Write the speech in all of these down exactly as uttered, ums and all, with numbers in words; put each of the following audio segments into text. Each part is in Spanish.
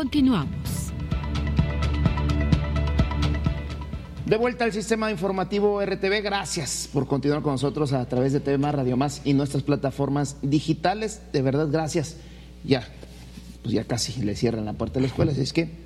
Continuamos. De vuelta al sistema informativo R T V, gracias por continuar con nosotros a través de T V Más, Radio Más y nuestras plataformas digitales. De verdad, gracias. Ya, pues ya casi le cierran la puerta de la escuela, así es que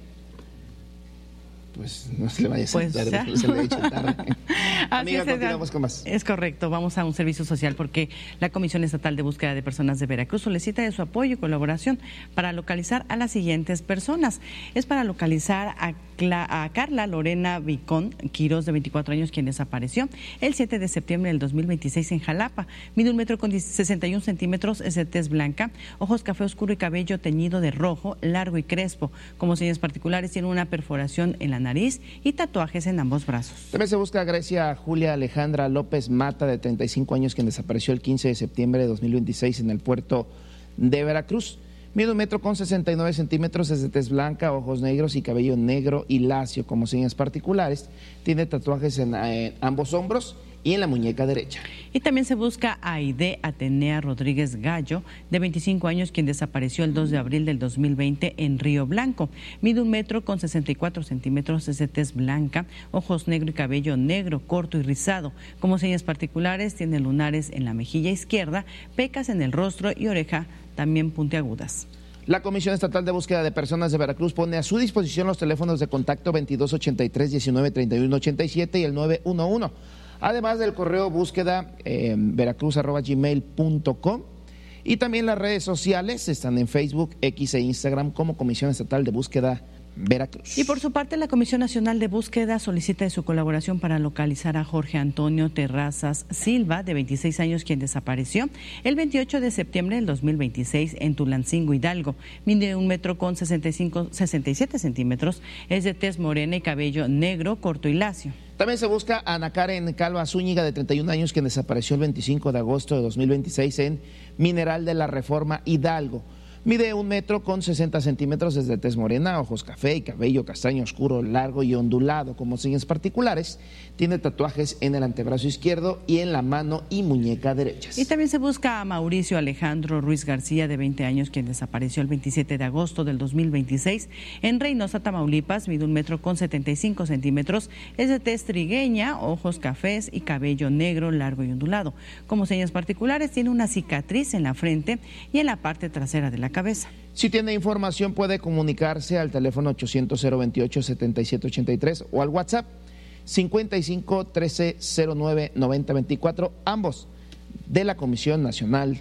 pues no se le vaya a pues tarde, no se le eche tarde. Amiga, es, continuamos con más. Es correcto, vamos a un servicio social porque la Comisión Estatal de Búsqueda de Personas de Veracruz solicita de su apoyo y colaboración para localizar a las siguientes personas. Es para localizar a, Cla a Carla Lorena Vicón Quirós, de veinticuatro años, quien desapareció el siete de septiembre del dos mil veintiséis en Jalapa. Mide un metro con sesenta y un centímetros, es de tez blanca, ojos café oscuro y cabello teñido de rojo, largo y crespo. Como señas particulares, tiene una perforación en la nariz y tatuajes en ambos brazos. También se busca a Grecia Julia Alejandra López Mata, de treinta y cinco años, quien desapareció el quince de septiembre de dos mil veintiséis en el puerto de Veracruz. Mide un metro con sesenta y nueve centímetros, es de tez blanca, ojos negros y cabello negro y lacio. Como señas particulares, tiene tatuajes en eh, ambos hombros y en la muñeca derecha. Y también se busca a Aide Atenea Rodríguez Gallo, de veinticinco años, quien desapareció el dos de abril del dos mil veinte en Río Blanco. Mide un metro con sesenta y cuatro centímetros, es de tez blanca, ojos negro y cabello negro, corto y rizado. Como señas particulares, tiene lunares en la mejilla izquierda, pecas en el rostro y oreja también puntiagudas. La Comisión Estatal de Búsqueda de Personas de Veracruz pone a su disposición los teléfonos de contacto veintidós ochenta y tres, diecinueve treinta y uno ochenta y siete y el nueve uno uno. Además del correo búsqueda eh, veracruz arroba gmail punto com, y también las redes sociales están en Facebook, X e Instagram como Comisión Estatal de Búsqueda Veracruz. Y por su parte, la Comisión Nacional de Búsqueda solicita de su colaboración para localizar a Jorge Antonio Terrazas Silva, de veintiséis años, quien desapareció el veintiocho de septiembre del dos mil veintiséis en Tulancingo, Hidalgo. Mide un metro con sesenta y cinco, sesenta y siete centímetros, es de tez morena y cabello negro, corto y lacio. También se busca a Ana Karen Calva Zúñiga, de treinta y un años, quien desapareció el veinticinco de agosto de dos mil veintiséis en Mineral de la Reforma, Hidalgo. Mide un metro con sesenta centímetros, es de tez morena, ojos café y cabello castaño oscuro, largo y ondulado. Como señas particulares, tiene tatuajes en el antebrazo izquierdo y en la mano y muñeca derechas. Y también se busca a Mauricio Alejandro Ruiz García, de veinte años, quien desapareció el veintisiete de agosto del dos mil veintiséis en Reynosa, Tamaulipas. Mide un metro con setenta y cinco centímetros, es de tez trigueña, ojos cafés y cabello negro, largo y ondulado. Como señas particulares, tiene una cicatriz en la frente y en la parte trasera de la cabeza. Si tiene información, puede comunicarse al teléfono ochocientos, cero veintiocho, setenta y siete ochenta y tres o al WhatsApp cincuenta y cinco, trece, cero nueve, noventa veinticuatro, ambos de la Comisión Nacional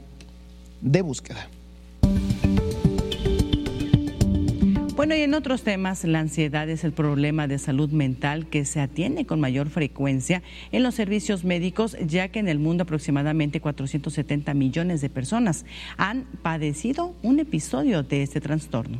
de Búsqueda. Bueno, y en otros temas, la ansiedad es el problema de salud mental que se atiende con mayor frecuencia en los servicios médicos, ya que en el mundo aproximadamente cuatrocientos setenta millones de personas han padecido un episodio de este trastorno.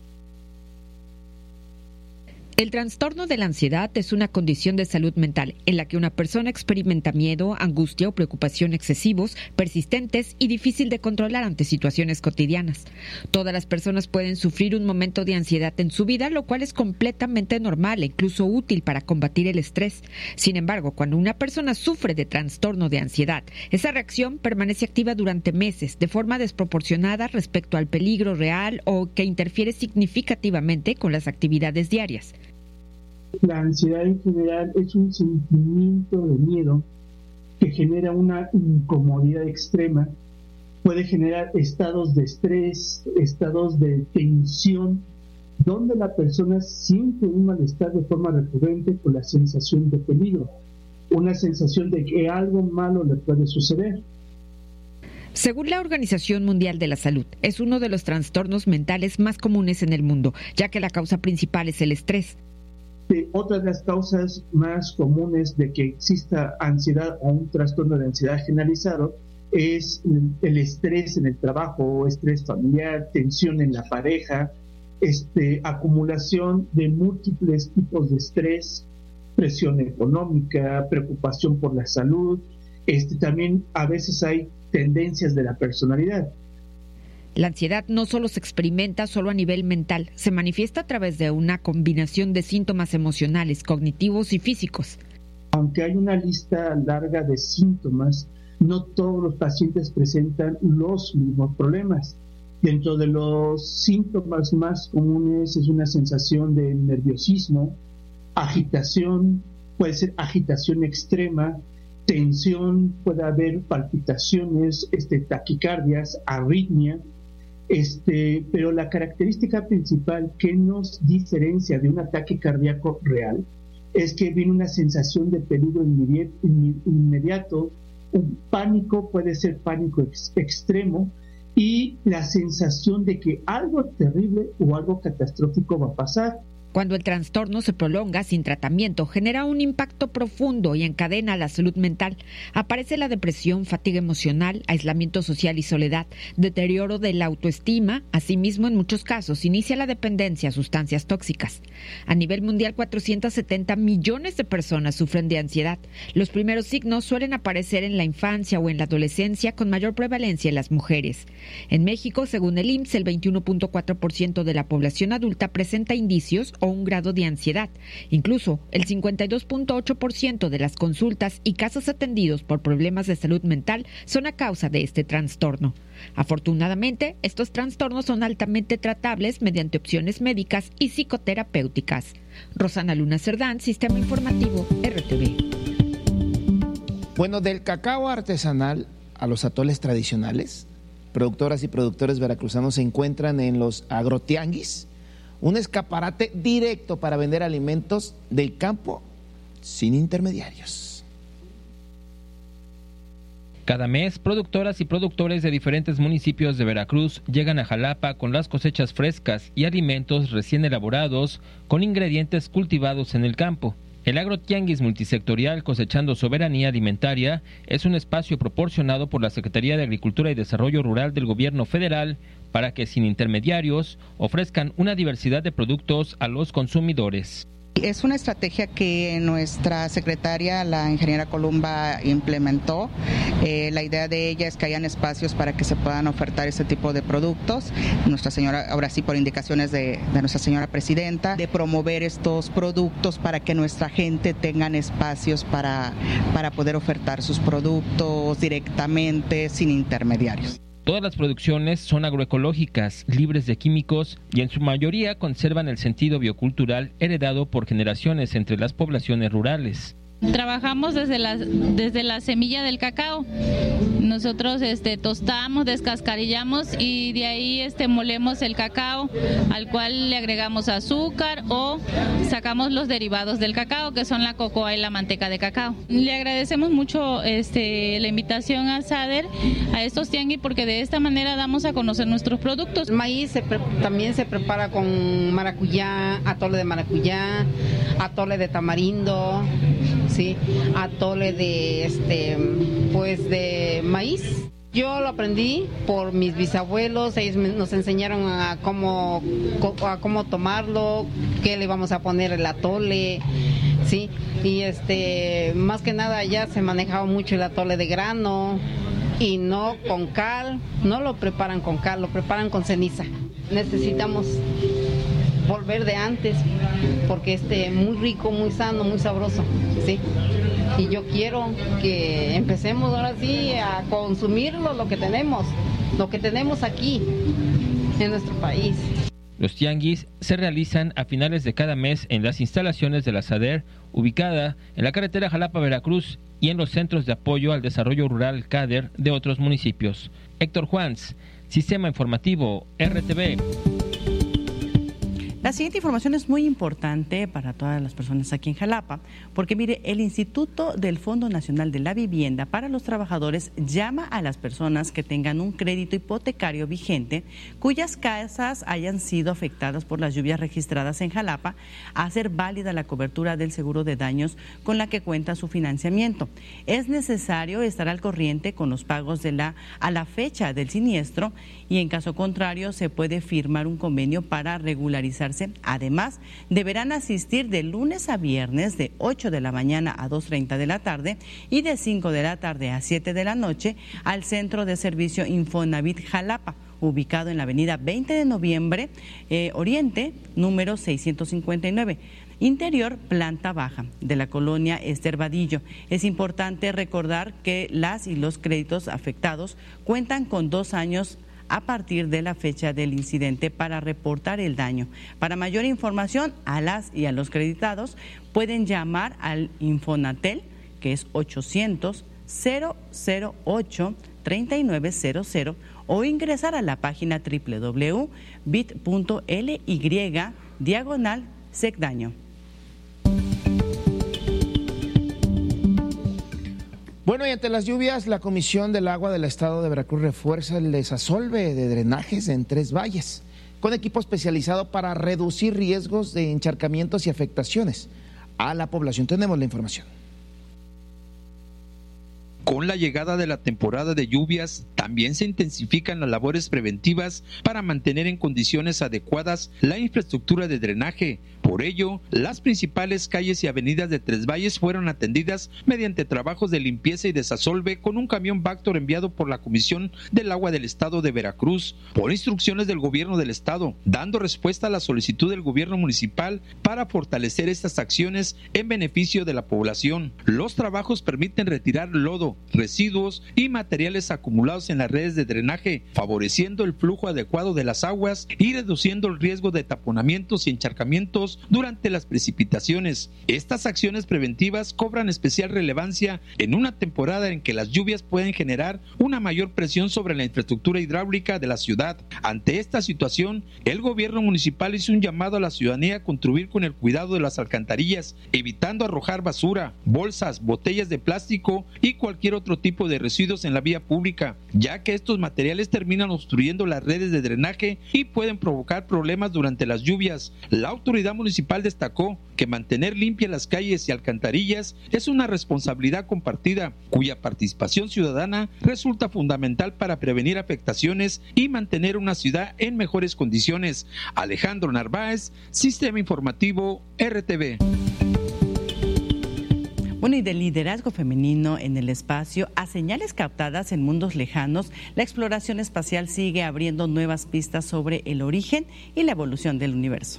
El trastorno de la ansiedad es una condición de salud mental en la que una persona experimenta miedo, angustia o preocupación excesivos, persistentes y difícil de controlar ante situaciones cotidianas. Todas las personas pueden sufrir un momento de ansiedad en su vida, lo cual es completamente normal e incluso útil para combatir el estrés. Sin embargo, cuando una persona sufre de trastorno de ansiedad, esa reacción permanece activa durante meses, de forma desproporcionada respecto al peligro real o que interfiere significativamente con las actividades diarias. La ansiedad en general es un sentimiento de miedo que genera una incomodidad extrema, puede generar estados de estrés, estados de tensión, donde la persona siente un malestar de forma recurrente con la sensación de peligro, una sensación de que algo malo le puede suceder. Según la Organización Mundial de la Salud, es uno de los trastornos mentales más comunes en el mundo, ya que la causa principal es el estrés. Otra de las causas más comunes de que exista ansiedad o un trastorno de ansiedad generalizado es el estrés en el trabajo, estrés familiar, tensión en la pareja, este, acumulación de múltiples tipos de estrés, presión económica, preocupación por la salud. Este, también a veces hay tendencias de la personalidad. La ansiedad no solo se experimenta solo a nivel mental, se manifiesta a través de una combinación de síntomas emocionales, cognitivos y físicos. Aunque hay una lista larga de síntomas, no todos los pacientes presentan los mismos problemas. Dentro de los síntomas más comunes es una sensación de nerviosismo, agitación, puede ser agitación extrema, tensión, puede haber palpitaciones, este, taquicardias, arritmia, este, pero la característica principal que nos diferencia de un ataque cardíaco real es que viene una sensación de peligro inmediato, un pánico, puede ser pánico ex- extremo, y la sensación de que algo terrible o algo catastrófico va a pasar. Cuando el trastorno se prolonga sin tratamiento, genera un impacto profundo y encadena la salud mental. Aparece la depresión, fatiga emocional, aislamiento social y soledad, deterioro de la autoestima. Asimismo, en muchos casos, inicia la dependencia a sustancias tóxicas. A nivel mundial, cuatrocientos setenta millones de personas sufren de ansiedad. Los primeros signos suelen aparecer en la infancia o en la adolescencia, con mayor prevalencia en las mujeres. En México, según el I M S S, el veintiuno punto cuatro por ciento de la población adulta presenta indicios o un grado de ansiedad. Incluso el cincuenta y dos punto ocho por ciento de las consultas y casos atendidos por problemas de salud mental son a causa de este trastorno. Afortunadamente, estos trastornos son altamente tratables mediante opciones médicas y psicoterapéuticas. Rosana Luna Cerdán, Sistema Informativo R T V. Bueno, del cacao artesanal a los atoles tradicionales, productoras y productores veracruzanos se encuentran en los agrotianguis, un escaparate directo para vender alimentos del campo sin intermediarios. Cada mes, productoras y productores de diferentes municipios de Veracruz llegan a Jalapa con las cosechas frescas y alimentos recién elaborados con ingredientes cultivados en el campo. El agrotianguis multisectorial Cosechando Soberanía Alimentaria es un espacio proporcionado por la Secretaría de Agricultura y Desarrollo Rural del Gobierno Federal para que sin intermediarios ofrezcan una diversidad de productos a los consumidores. Es una estrategia que nuestra secretaria, la ingeniera Columba, implementó. Eh, la idea de ella es que hayan espacios para que se puedan ofertar este tipo de productos. Nuestra señora, ahora sí por indicaciones de, de nuestra señora presidenta, de promover estos productos para que nuestra gente tengan espacios para, para poder ofertar sus productos directamente, sin intermediarios. Todas las producciones son agroecológicas, libres de químicos y en su mayoría conservan el sentido biocultural heredado por generaciones entre las poblaciones rurales. Trabajamos desde la, desde la semilla del cacao. Nosotros este, tostamos, descascarillamos y de ahí este, molemos el cacao, al cual le agregamos azúcar o sacamos los derivados del cacao, que son la cocoa y la manteca de cacao. Le agradecemos mucho este, la invitación a SADER, a estos tianguis, porque de esta manera damos a conocer nuestros productos. El maíz se pre- también se prepara con maracuyá, atole de maracuyá, atole de tamarindo, sí, atole de este pues de maíz. Yo lo aprendí por mis bisabuelos, ellos nos enseñaron a cómo a cómo tomarlo, qué le vamos a poner el atole, sí, y este más que nada ya se manejaba mucho el atole de grano y no con cal, no lo preparan con cal, lo preparan con ceniza. Necesitamos volver de antes, porque este muy rico, muy sano, muy sabroso, ¿sí? Y yo quiero que empecemos ahora sí a consumirlo, lo que tenemos, lo que tenemos aquí en nuestro país. Los tianguis se realizan a finales de cada mes en las instalaciones de la SADER, ubicada en la carretera Jalapa-Veracruz, y en los centros de apoyo al desarrollo rural CADER de otros municipios. Héctor Juans, Sistema Informativo R T V. La siguiente información es muy importante para todas las personas aquí en Jalapa, porque mire, el Instituto del Fondo Nacional de la Vivienda para los Trabajadores llama a las personas que tengan un crédito hipotecario vigente, cuyas casas hayan sido afectadas por las lluvias registradas en Jalapa, a hacer válida la cobertura del seguro de daños con la que cuenta su financiamiento. Es necesario estar al corriente con los pagos de la a la fecha del siniestro y en caso contrario se puede firmar un convenio para regularizar. Además, deberán asistir de lunes a viernes de ocho de la mañana a dos treinta de la tarde y de cinco de la tarde a siete de la noche al Centro de Servicio Infonavit Jalapa, ubicado en la avenida veinte de noviembre, eh, Oriente, número seiscientos cincuenta y nueve. Interior, planta baja, de la colonia Ester Vadillo. Es importante recordar que las y los créditos afectados cuentan con dos años a partir de la fecha del incidente para reportar el daño. Para mayor información, a las y a los creditados pueden llamar al Infonatel, que es ochocientos, cero cero ocho, treinta y nueve cero cero, o ingresar a la página doble u doble u doble u punto bit punto ly diagonal secdaño. Bueno, y ante las lluvias, la Comisión del Agua del Estado de Veracruz refuerza el desasolve de drenajes en tres valles, con equipo especializado para reducir riesgos de encharcamientos y afectaciones a la población. Tenemos la información. Con la llegada de la temporada de lluvias, también se intensifican las labores preventivas para mantener en condiciones adecuadas la infraestructura de drenaje. Por ello, las principales calles y avenidas de Tres Valles fueron atendidas mediante trabajos de limpieza y desasolve con un camión Vactor enviado por la Comisión del Agua del Estado de Veracruz, por instrucciones del gobierno del estado, dando respuesta a la solicitud del gobierno municipal para fortalecer estas acciones en beneficio de la población. Los trabajos permiten retirar lodo, residuos y materiales acumulados en las redes de drenaje, favoreciendo el flujo adecuado de las aguas y reduciendo el riesgo de taponamientos y encharcamientos durante las precipitaciones. Estas acciones preventivas cobran especial relevancia en una temporada en que las lluvias pueden generar una mayor presión sobre la infraestructura hidráulica de la ciudad. Ante esta situación, el gobierno municipal hizo un llamado a la ciudadanía a contribuir con el cuidado de las alcantarillas, evitando arrojar basura, bolsas, botellas de plástico y cualquier otro tipo de residuos en la vía pública, ya que estos materiales terminan obstruyendo las redes de drenaje y pueden provocar problemas durante las lluvias. La autoridad municipal destacó que mantener limpias las calles y alcantarillas es una responsabilidad compartida, cuya participación ciudadana resulta fundamental para prevenir afectaciones y mantener una ciudad en mejores condiciones. Alejandro Narváez, Sistema Informativo R T V. Bueno, y del liderazgo femenino en el espacio a señales captadas en mundos lejanos, la exploración espacial sigue abriendo nuevas pistas sobre el origen y la evolución del universo.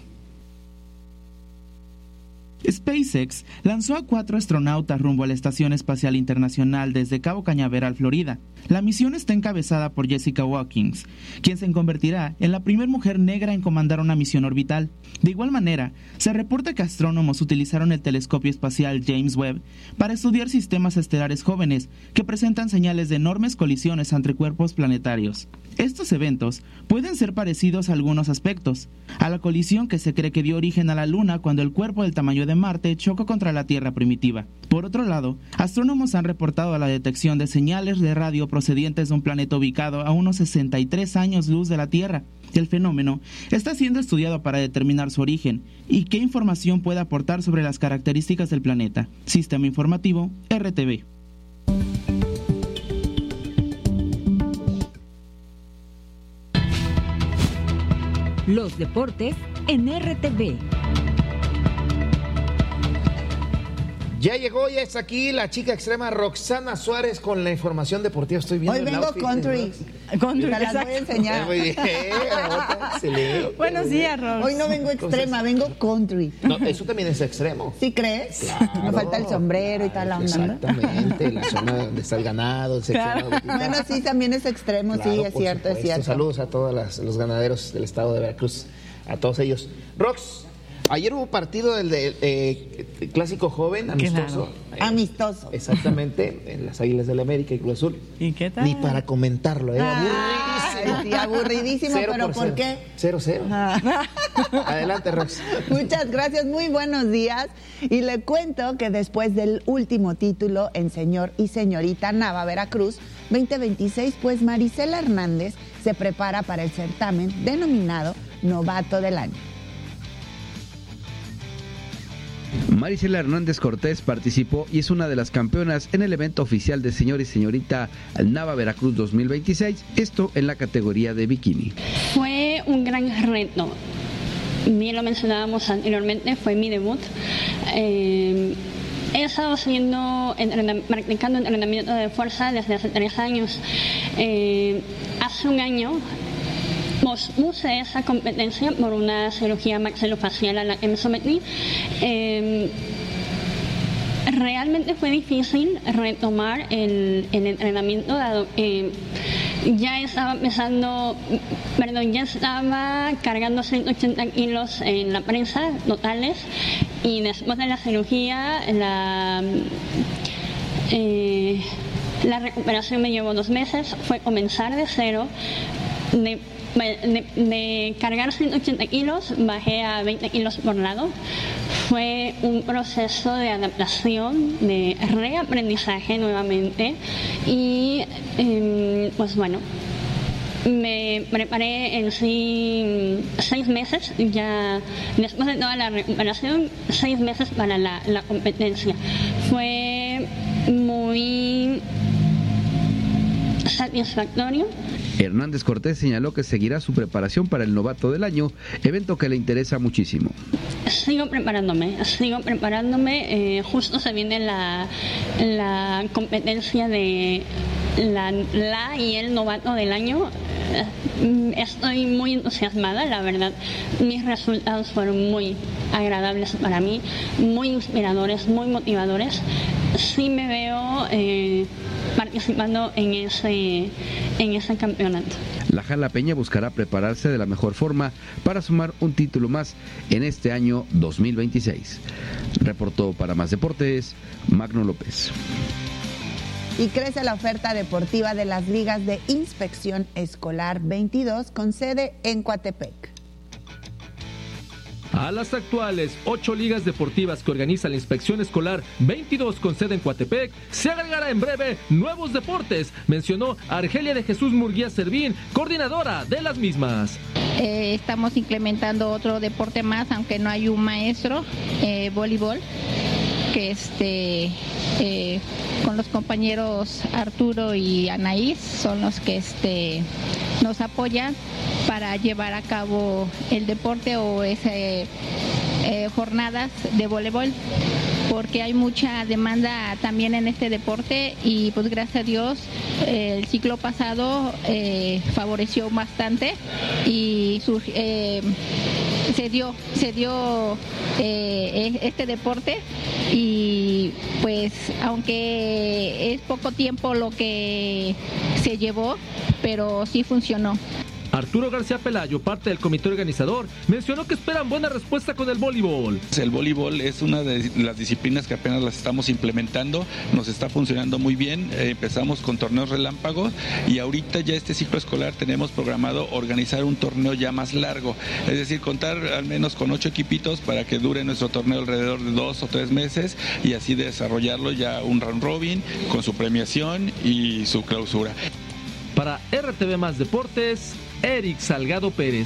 SpaceX lanzó a cuatro astronautas rumbo a la Estación Espacial Internacional desde Cabo Cañaveral, Florida. La misión está encabezada por Jessica Watkins, quien se convertirá en la primera mujer negra en comandar una misión orbital. De igual manera, se reporta que astrónomos utilizaron el telescopio espacial James Webb para estudiar sistemas estelares jóvenes que presentan señales de enormes colisiones entre cuerpos planetarios. Estos eventos pueden ser parecidos a algunos aspectos, a la colisión que se cree que dio origen a la Luna cuando el cuerpo del tamaño de Marte chocó contra la Tierra primitiva. Por otro lado, astrónomos han reportado la detección de señales de radio procedientes de un planeta ubicado a unos sesenta y tres años luz de la Tierra. El fenómeno está siendo estudiado para determinar su origen y qué información puede aportar sobre las características del planeta. Sistema Informativo R T V. Los deportes en R T V. Ya llegó, ya está aquí la chica extrema Roxana Suárez con la información deportiva. Estoy viendo hoy vengo country. Country, te las voy a enseñar. Muy bien, excelente. Buenos días, Rox. Hoy no vengo extrema, vengo country. No, eso también es extremo. ¿Sí crees? Claro. Me falta el sombrero y tal la onda. Exactamente, la zona donde está el ganado, el claro. Bueno, sí, también es extremo, claro, sí, es cierto, supuesto. es cierto. Saludos a todos las, los ganaderos del estado de Veracruz, a todos ellos. Rox, ayer hubo partido del de, eh, clásico joven, amistoso. Claro. Eh, amistoso. Exactamente, en las Águilas del América y Cruz Azul. ¿Y qué tal? Ni para comentarlo, ¿eh? Ah, aburridísimo. Sí, aburridísimo, cero pero ¿por, ¿por qué? Cero, cero. Ah. Adelante, Rox. Muchas gracias, muy buenos días. Y le cuento que después del último título en Señor y Señorita Nava Veracruz veinte veintiséis, pues Marisela Hernández se prepara para el certamen denominado Novato del Año. Marisela Hernández Cortés participó y es una de las campeonas en el evento oficial de Señor y Señorita Nava Veracruz dos mil veintiséis, esto en la categoría de bikini. Fue un gran reto, bien lo mencionábamos anteriormente, fue mi debut. Eh, he estado haciendo, entrenam- practicando entrenamiento de fuerza desde hace tres años. Eh, hace un año pospuse esa competencia por una cirugía maxilofacial a la que me sometí. Eh, realmente fue difícil retomar el, el entrenamiento, dado que ya estaba pesando, perdón, ya estaba cargando ciento ochenta kilos en la prensa totales, y después de la cirugía la, eh, la recuperación me llevó dos meses, fue comenzar de cero, de De, de cargar ciento ochenta kilos bajé a veinte kilos por lado. Fue un proceso de adaptación, de reaprendizaje nuevamente, y eh, pues bueno, me preparé en sí seis meses, ya después de toda la recuperación, seis meses para la, la competencia. Fue muy satisfactorio. Hernández Cortés señaló que seguirá su preparación para el Novato del Año, evento que le interesa muchísimo. Sigo preparándome, sigo preparándome. Eh, justo se viene la, la competencia de la, la y el Novato del Año. Estoy muy entusiasmada, la verdad. Mis resultados fueron muy agradables para mí, muy inspiradores, muy motivadores. Sí me veo eh, participando en ese, en ese campeonato. La Jalapeña buscará prepararse de la mejor forma para sumar un título más en este año dos mil veintiséis. Reportó para Más Deportes, Magno López. Y crece la oferta deportiva de las ligas de Inspección Escolar veintidós con sede en Coatepec. A las actuales ocho ligas deportivas que organiza la Inspección Escolar veintidós con sede en Coatepec, se agregará en breve nuevos deportes, mencionó Argelia de Jesús Murguía Servín, coordinadora de las mismas. Eh, estamos implementando otro deporte más, aunque no hay un maestro, eh, voleibol, que este eh, con los compañeros Arturo y Anaís son los que este nos apoyan para llevar a cabo el deporte o ese eh, jornadas de voleibol, porque hay mucha demanda también en este deporte y pues gracias a Dios eh, el ciclo pasado eh, favoreció bastante y sur, eh, se dio se dio eh, este deporte, y pues aunque es poco tiempo lo que se llevó, pero sí funcionó. Arturo García Pelayo, parte del comité organizador, mencionó que esperan buena respuesta con el voleibol. El voleibol es una de las disciplinas que apenas las estamos implementando, nos está funcionando muy bien. Eh, empezamos con torneos relámpagos y ahorita ya este ciclo escolar tenemos programado organizar un torneo ya más largo, es decir, contar al menos con ocho equipitos para que dure nuestro torneo alrededor de dos o tres meses y así desarrollarlo ya un round robin con su premiación y su clausura. Para R T V Más Deportes, Eric Salgado Pérez.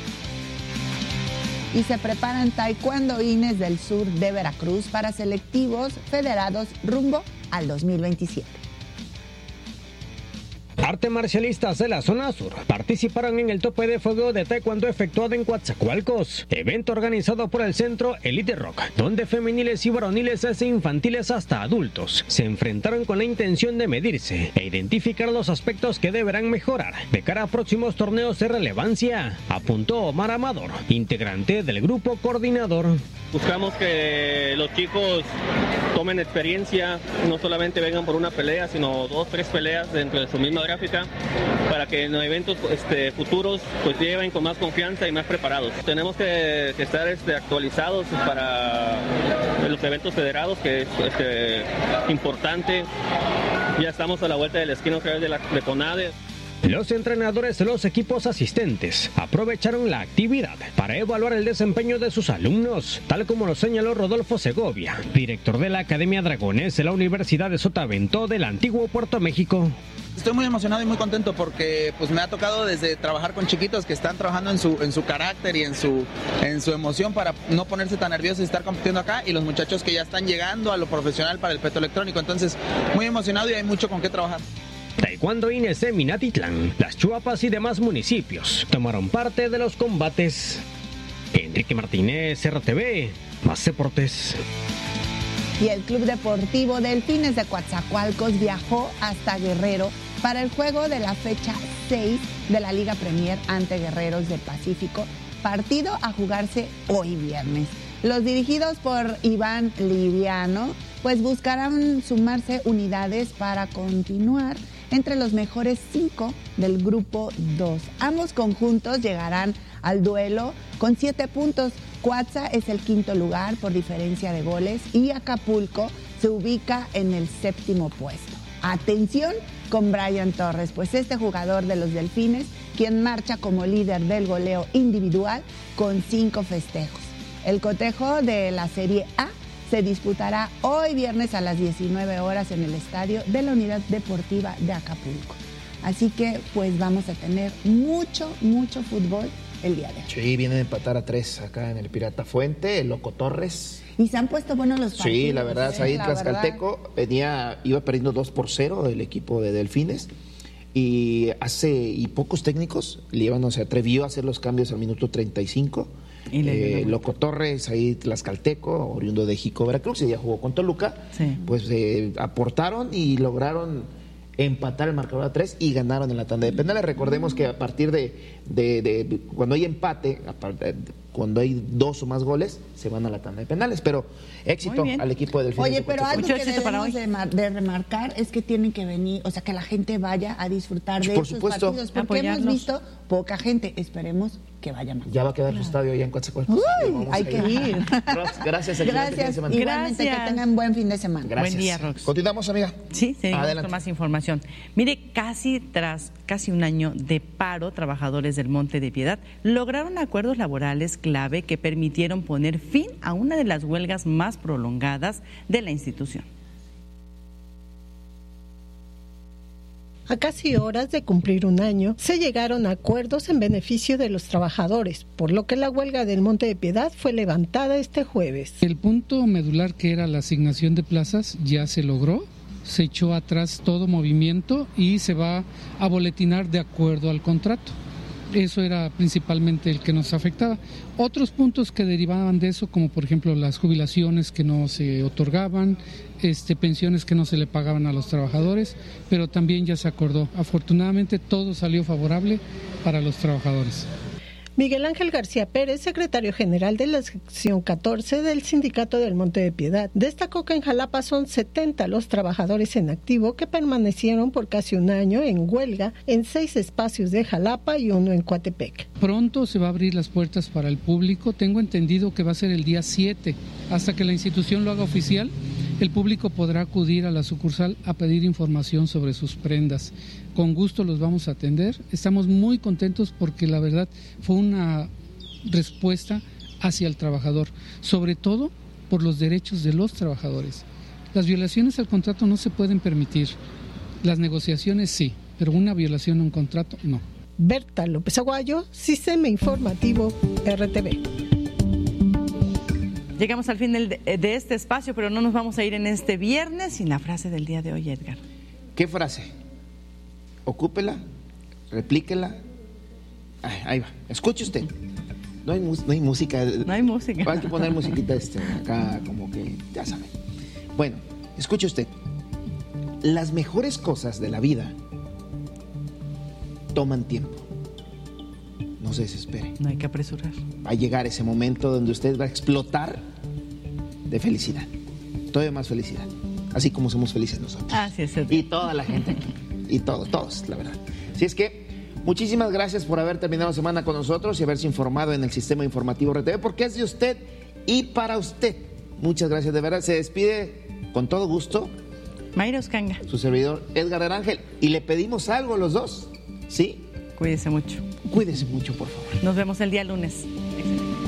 Y se preparan taekwondoines del sur de Veracruz para selectivos federados rumbo al dos mil veintisiete. Arte marcialistas de la zona sur participaron en el tope de fuego de taekwondo efectuado en Coatzacoalcos, evento organizado por el centro Elite Rock, donde femeniles y varoniles desde infantiles hasta adultos se enfrentaron con la intención de medirse e identificar los aspectos que deberán mejorar de cara a próximos torneos de relevancia, apuntó Omar Amador, integrante del grupo coordinador. Buscamos que los chicos tomen experiencia, no solamente vengan por una pelea, sino dos, tres peleas dentro de su misma gráfica, para que en eventos este, futuros pues lleven con más confianza y más preparados. Tenemos que, que estar este, actualizados para los eventos federados, que es este, importante. Ya estamos a la vuelta de la esquina otra vez de la de CONADE. Los entrenadores de los equipos asistentes aprovecharon la actividad para evaluar el desempeño de sus alumnos, tal como lo señaló Rodolfo Segovia, director de la Academia Dragones de la Universidad de Sotavento del antiguo Puerto México. Estoy muy emocionado y muy contento porque pues me ha tocado desde trabajar con chiquitos que están trabajando en su en su carácter y en su en su emoción para no ponerse tan nerviosos y estar compitiendo acá, y los muchachos que ya están llegando a lo profesional para el peto electrónico. Entonces, muy emocionado y hay mucho con qué trabajar. Taekwondoines de Minatitlán, Las Chuapas y demás municipios tomaron parte de los combates. Enrique Martínez, R T V, Más Deportes. Y el Club Deportivo Delfines de Coatzacoalcos viajó hasta Guerrero para el juego de la fecha seis de la Liga Premier ante Guerreros del Pacífico, partido a jugarse hoy viernes. Los dirigidos por Iván Liviano pues buscarán sumarse unidades para continuar entre los mejores cinco del grupo dos. Ambos conjuntos llegarán al duelo con siete puntos. Cuatza es el quinto lugar por diferencia de goles y Acapulco se ubica en el séptimo puesto. Atención con Brian Torres, pues este jugador de los Delfines, quien marcha como líder del goleo individual con cinco festejos. El cotejo de la Serie A se disputará hoy viernes a las diecinueve horas en el estadio de la Unidad Deportiva de Acapulco. Así que pues vamos a tener mucho, mucho fútbol el día de hoy. Sí, vienen a empatar a tres acá en el Pirata Fuente, el Loco Torres. Y se han puesto buenos los partidos. Sí, la verdad, ¿eh? ahí La Tlaxcalteco venía, iba perdiendo dos por cero el equipo de Delfines. Y hace, y pocos técnicos le iban, o se atrevió a hacer los cambios al minuto treinta y cinco. Y eh, Loco Torres, ahí Tlaxcalteco, oriundo de Jico, Veracruz, y ya jugó con Toluca. Sí. Pues eh, aportaron y lograron empatar el marcador a tres y ganaron en la tanda de penales. Recordemos que a partir de, de, de cuando hay empate, cuando hay dos o más goles, se van a la tanda de penales. Pero éxito al equipo de Delfines. Oye, pero algo que debemos de, de remarcar es que tienen que venir, o sea, que la gente vaya a disfrutar de esos partidos, porque Apoyarnos. hemos visto poca gente. Esperemos que vaya más. Ya va a quedar su estadio allá en Coatzacoalcos. Uy, hay que ir. Rox, gracias. Gracias. Igualmente, gracias. Que tengan buen fin de semana. Gracias. Buen día, Rox. Continuamos, amiga. Sí, seguimos Adelante. con más información. Mire, casi tras casi un año de paro, trabajadores del Monte de Piedad lograron acuerdos laborales clave que permitieron poner fin a una de las huelgas más prolongadas de la institución. A casi horas de cumplir un año, se llegaron a acuerdos en beneficio de los trabajadores, por lo que la huelga del Monte de Piedad fue levantada este jueves. El punto medular, que era la asignación de plazas, ya se logró. Se echó atrás todo movimiento y se va a boletinar de acuerdo al contrato. Eso era principalmente el que nos afectaba. Otros puntos que derivaban de eso, como por ejemplo las jubilaciones que no se otorgaban, este, pensiones que no se le pagaban a los trabajadores, pero también ya se acordó. Afortunadamente todo salió favorable para los trabajadores. Miguel Ángel García Pérez, secretario general de la sección catorce del Sindicato del Monte de Piedad, destacó que en Jalapa son setenta los trabajadores en activo que permanecieron por casi un año en huelga en seis espacios de Jalapa y uno en Coatepec. Pronto se va a abrir las puertas para el público. Tengo entendido que va a ser el día siete. Hasta que la institución lo haga oficial, el público podrá acudir a la sucursal a pedir información sobre sus prendas. Con gusto los vamos a atender. Estamos muy contentos porque la verdad fue una respuesta hacia el trabajador, sobre todo por los derechos de los trabajadores. Las violaciones al contrato no se pueden permitir. Las negociaciones sí, pero una violación a un contrato no. Berta López Aguayo, Sistema Informativo R T V. Llegamos al fin de este espacio, pero no nos vamos a ir en este viernes sin la frase del día de hoy, Edgar. ¿Qué frase? Ocúpela, replíquela. Ay, ahí va, escuche usted. No hay, no hay música. No hay música. Hay que poner musiquita este, acá, como que, ya saben. Bueno, escuche usted. Las mejores cosas de la vida toman tiempo. No se desespere. No hay que apresurar. Va a llegar ese momento donde usted va a explotar de felicidad. Todavía más felicidad. Así como somos felices nosotros. Así es. Y toda la gente aquí. Y todos, todos, la verdad. Así es que muchísimas gracias por haber terminado la semana con nosotros y haberse informado en el Sistema Informativo R T V, porque es de usted y para usted. Muchas gracias, de verdad. Se despide con todo gusto Mayra Oscanga, su servidor Edgar Arángel, y le pedimos algo a los dos, ¿sí? Cuídese mucho. Cuídese mucho, por favor. Nos vemos el día lunes.